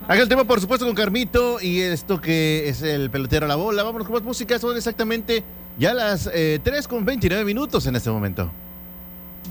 Acá el tema, por supuesto, con Carmito y esto que es el pelotero a la bola. Vámonos con más música. Son exactamente ya las 3:29 en este momento.